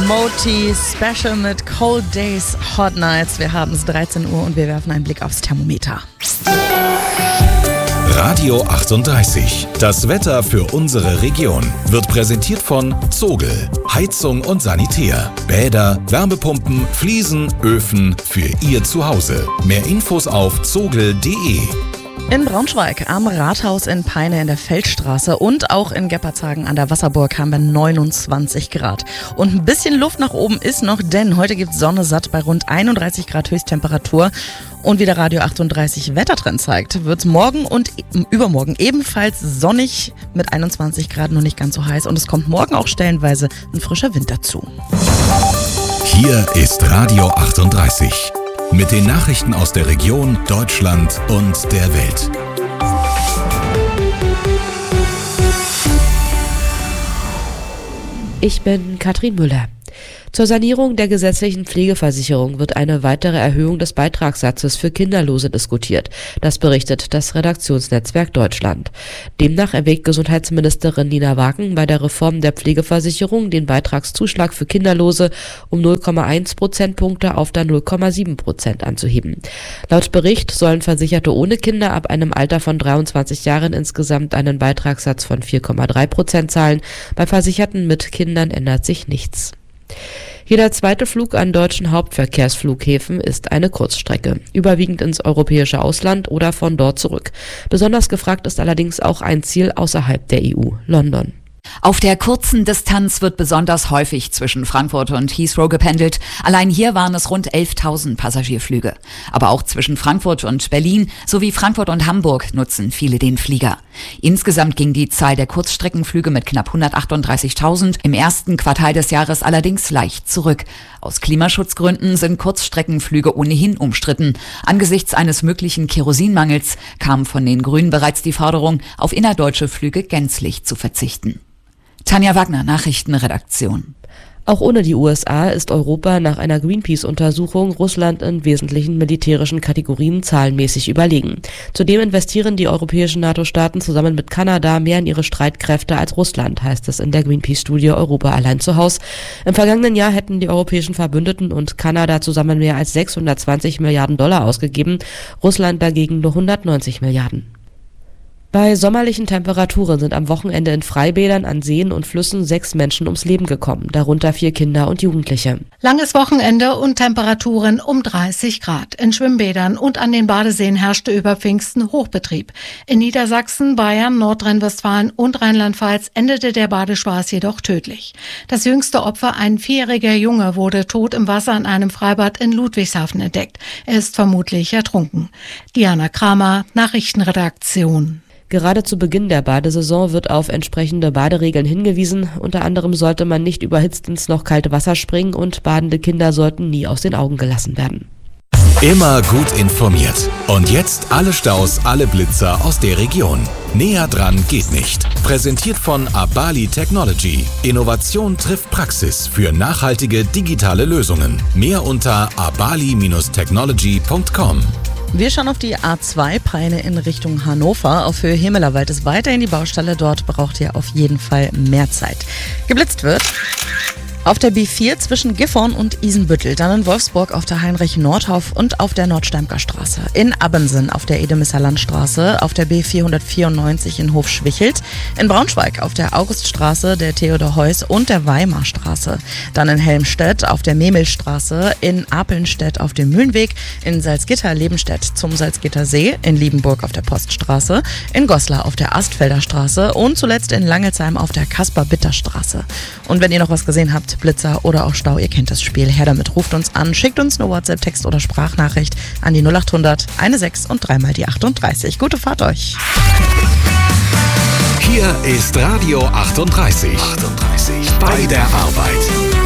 Moti Special mit Cold Days, Hot Nights. Wir haben es 13 Uhr und wir werfen einen Blick aufs Thermometer. Radio 38. Das Wetter für unsere Region wird präsentiert von Zogel. Heizung und Sanitär. Bäder, Wärmepumpen, Fliesen, Öfen für Ihr Zuhause. Mehr Infos auf zogel.de. In Braunschweig am Rathaus in Peine in der Feldstraße und auch in Geppertshagen an der Wasserburg haben wir 29 Grad. Und ein bisschen Luft nach oben ist noch, denn heute gibt es Sonne satt bei rund 31 Grad Höchsttemperatur. Und wie der Radio 38 Wettertrend zeigt, wird es morgen und übermorgen ebenfalls sonnig mit 21 Grad, noch nicht ganz so heiß. Und es kommt morgen auch stellenweise ein frischer Wind dazu. Hier ist Radio 38. Mit den Nachrichten aus der Region, Deutschland und der Welt. Ich bin Katrin Müller. Zur Sanierung der gesetzlichen Pflegeversicherung wird eine weitere Erhöhung des Beitragssatzes für Kinderlose diskutiert. Das berichtet das Redaktionsnetzwerk Deutschland. Demnach erwägt Gesundheitsministerin Nina Wagen bei der Reform der Pflegeversicherung den Beitragszuschlag für Kinderlose um 0,1 Prozentpunkte auf dann 0,7% anzuheben. Laut Bericht sollen Versicherte ohne Kinder ab einem Alter von 23 Jahren insgesamt einen Beitragssatz von 4,3% zahlen. Bei Versicherten mit Kindern ändert sich nichts. Jeder zweite Flug an deutschen Hauptverkehrsflughäfen ist eine Kurzstrecke, überwiegend ins europäische Ausland oder von dort zurück. Besonders gefragt ist allerdings auch ein Ziel außerhalb der EU, London. Auf der kurzen Distanz wird besonders häufig zwischen Frankfurt und Heathrow gependelt. Allein hier waren es rund 11.000 Passagierflüge. Aber auch zwischen Frankfurt und Berlin sowie Frankfurt und Hamburg nutzen viele den Flieger. Insgesamt ging die Zahl der Kurzstreckenflüge mit knapp 138.000 im ersten Quartal des Jahres allerdings leicht zurück. Aus Klimaschutzgründen sind Kurzstreckenflüge ohnehin umstritten. Angesichts eines möglichen Kerosinmangels kam von den Grünen bereits die Forderung, auf innerdeutsche Flüge gänzlich zu verzichten. Tanja Wagner, Nachrichtenredaktion. Auch ohne die USA ist Europa nach einer Greenpeace-Untersuchung Russland in wesentlichen militärischen Kategorien zahlenmäßig überlegen. Zudem investieren die europäischen NATO-Staaten zusammen mit Kanada mehr in ihre Streitkräfte als Russland, heißt es in der Greenpeace-Studie Europa allein zu Haus. Im vergangenen Jahr hätten die europäischen Verbündeten und Kanada zusammen mehr als 620 Milliarden Dollar ausgegeben, Russland dagegen nur 190 Milliarden. Bei sommerlichen Temperaturen sind am Wochenende in Freibädern, an Seen und Flüssen 6 Menschen ums Leben gekommen, darunter 4 Kinder und Jugendliche. Langes Wochenende und Temperaturen um 30 Grad. In Schwimmbädern und an den Badeseen herrschte über Pfingsten Hochbetrieb. In Niedersachsen, Bayern, Nordrhein-Westfalen und Rheinland-Pfalz endete der Badespaß jedoch tödlich. Das jüngste Opfer, ein 4-jähriger Junge, wurde tot im Wasser in einem Freibad in Ludwigshafen entdeckt. Er ist vermutlich ertrunken. Diana Kramer, Nachrichtenredaktion. Gerade zu Beginn der Badesaison wird auf entsprechende Baderegeln hingewiesen. Unter anderem sollte man nicht überhitzt ins noch kalte Wasser springen und badende Kinder sollten nie aus den Augen gelassen werden. Immer gut informiert. Und jetzt alle Staus, alle Blitzer aus der Region. Näher dran geht nicht. Präsentiert von Abali Technology. Innovation trifft Praxis für nachhaltige digitale Lösungen. Mehr unter abali-technology.com. Wir schauen auf die A2 Peine in Richtung Hannover. Auf Höhe Himmelerwald ist weiterhin die Baustelle. Dort braucht ihr auf jeden Fall mehr Zeit. Geblitzt wird auf der B4 zwischen Gifhorn und Isenbüttel, dann in Wolfsburg auf der Heinrich-Nordhoff und auf der Nordsteimker Straße, in Abbensen auf der Edemisser Landstraße, auf der B494 in Hofschwichelt, in Braunschweig auf der Auguststraße, der Theodor-Heuss und der Weimarstraße, dann in Helmstedt auf der Memilstraße, in Apelnstedt auf dem Mühlenweg, in Salzgitter-Lebenstedt zum Salzgittersee, in Liebenburg auf der Poststraße, in Goslar auf der Astfelder Straße und zuletzt in Langelsheim auf der Kaspar-Bitter-Straße. Und wenn ihr noch was gesehen habt, Blitzer oder auch Stau, ihr kennt das Spiel. Her damit, ruft uns an, schickt uns eine WhatsApp, Text oder Sprachnachricht an die 0800 16 und 3 mal die 38. Gute Fahrt euch. Hier ist Radio 38. Bei der Arbeit.